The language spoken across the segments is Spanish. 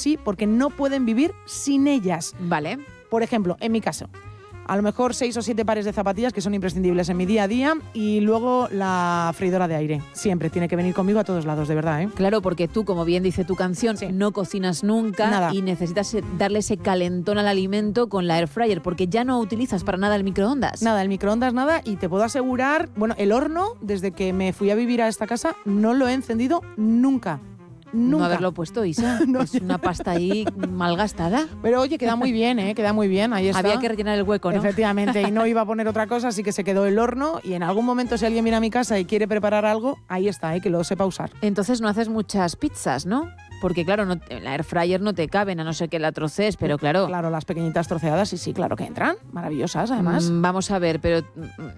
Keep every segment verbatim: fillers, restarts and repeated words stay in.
sí porque no pueden vivir sin ellas. Vale. Por ejemplo, en mi caso, a lo mejor seis o siete pares de zapatillas que son imprescindibles en mi día a día y luego la freidora de aire. Siempre tiene que venir conmigo a todos lados, de verdad, ¿eh? Claro, porque tú, como bien dice tu canción, sí. no cocinas nunca nada. Y necesitas darle ese calentón al alimento con la air fryer, porque ya no utilizas para nada el microondas. Nada, el microondas nada, y te puedo asegurar, bueno, el horno, desde que me fui a vivir a esta casa, no lo he encendido nunca. Nunca. No haberlo puesto, Isa. no, es una pasta ahí malgastada. Pero oye, queda muy bien, ¿eh? Queda muy bien, ahí está. Había que rellenar el hueco, ¿no? Efectivamente, y no iba a poner otra cosa, así que se quedó el horno y en algún momento si alguien viene a mi casa y quiere preparar algo, ahí está, ¿eh? Que lo sepa usar. Entonces no haces muchas pizzas, ¿no? Porque claro, no, la air fryer no te caben, a no ser que la trocees, pero claro... Claro, las pequeñitas troceadas, sí, sí, claro que entran. Maravillosas, además. Mm, vamos a ver, pero...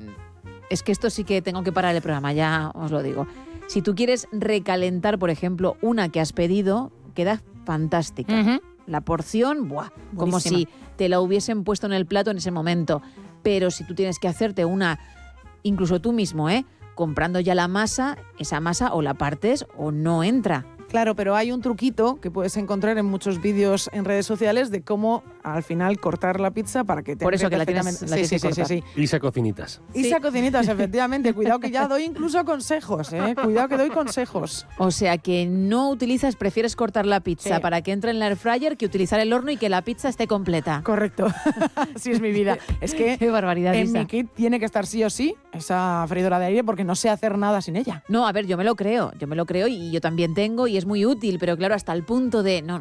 Es que esto sí que tengo que parar el programa, ya os lo digo. Si tú quieres recalentar, por ejemplo, una que has pedido, queda fantástica. Uh-huh. La porción, ¡buah! Como si te la hubiesen puesto en el plato en ese momento. Pero si tú tienes que hacerte una, incluso tú mismo, ¿eh? Comprando ya la masa, esa masa o la partes o no entra. Claro, pero hay un truquito que puedes encontrar en muchos vídeos en redes sociales de cómo al final cortar la pizza para que te... Por eso que la tienes, la sí, tienes sí, que cortar. Sí, sí, sí. Isa Cocinitas. Sí. Isa Cocinitas, efectivamente. Cuidado que ya doy incluso consejos, ¿eh? Cuidado que doy consejos. O sea que no utilizas, prefieres cortar la pizza sí. para que entre en la air fryer que utilizar el horno y que la pizza esté completa. Correcto. Así es mi vida. Es que Qué barbaridad, en Isa. mi kit tiene que estar sí o sí esa freidora de aire porque no sé hacer nada sin ella. No, a ver, yo me lo creo, yo me lo creo y yo también tengo y es muy útil, pero claro, hasta el punto de, no,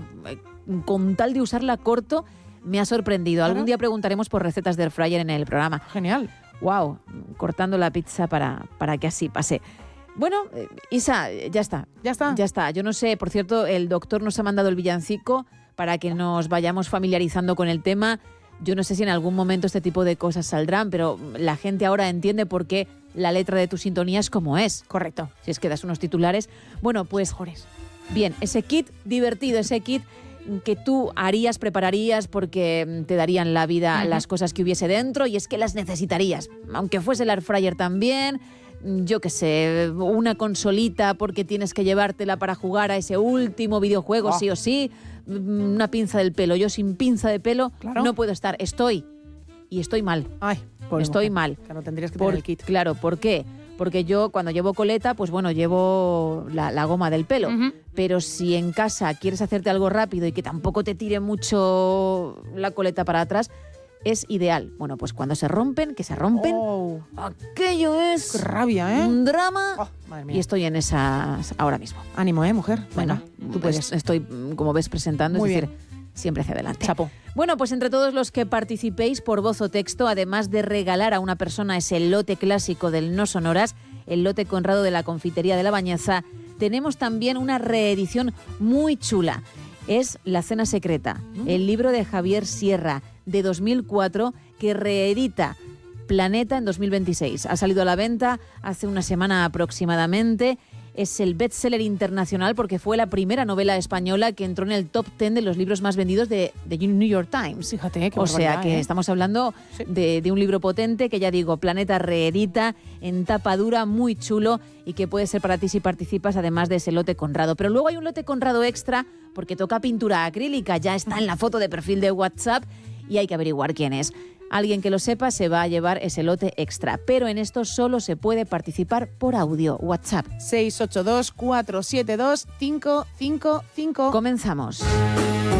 con tal de usarla corto, me ha sorprendido. Algún día preguntaremos por recetas de air fryer en el programa. Genial. Wow, cortando la pizza para, para que así pase. Bueno, Isa, ya está. Ya está. Ya está. Yo no sé, por cierto, el doctor nos ha mandado el villancico para que nos vayamos familiarizando con el tema. Yo no sé si en algún momento este tipo de cosas saldrán, pero la gente ahora entiende por qué la letra de tu sintonía es como es. Correcto. Si es que das unos titulares. Bueno, pues... Mejores. Bien, ese kit divertido, ese kit que tú harías, prepararías porque te darían la vida uh-huh. las cosas que hubiese dentro y es que las necesitarías. Aunque fuese el air fryer también, yo qué sé, una consolita porque tienes que llevártela para jugar a ese último videojuego, oh. sí o sí, una pinza del pelo. Yo sin pinza de pelo claro. no puedo estar, estoy y estoy mal. Ay, estoy mujer. mal. Claro, tendrías que Por, tener el kit. Claro, ¿por qué? Porque yo cuando llevo coleta, pues bueno, llevo la, la goma del pelo. Uh-huh. Pero si en casa quieres hacerte algo rápido y que tampoco te tire mucho la coleta para atrás, es ideal. Bueno, pues cuando se rompen, que se rompen, oh. aquello es... ¡Qué rabia, eh! Un drama. Oh, madre mía. Y estoy en esas ahora mismo. Ánimo, ¿eh, mujer? Bueno, Venga, tú puedes. Estoy, como ves, presentando, Muy es decir... bien. Siempre hacia adelante. Chapo. Bueno, pues entre todos los que participéis por voz o texto, además de regalar a una persona ese lote clásico del No Sonoras, el lote Conrado de la Confitería de la Bañeza, tenemos también una reedición muy chula. Es La Cena Secreta, mm. el libro de Javier Sierra, de dos mil cuatro, que reedita Planeta en dos mil veintiséis. Ha salido a la venta hace una semana aproximadamente. Es el bestseller internacional porque fue la primera novela española que entró en el top ten de los libros más vendidos de, de New York Times. Fíjate, qué O sea que ¿eh? estamos hablando sí. de, de un libro potente que ya digo, Planeta reedita en tapa dura, muy chulo y que puede ser para ti si participas, además de ese lote Conrado. Pero luego hay un lote Conrado extra porque toca pintura acrílica, ya está en la foto de perfil de WhatsApp y hay que averiguar quién es. Alguien que lo sepa se va a llevar ese lote extra, pero en esto solo se puede participar por audio. WhatsApp seis ocho dos, cuatro siete dos, cinco cinco cinco. Comenzamos.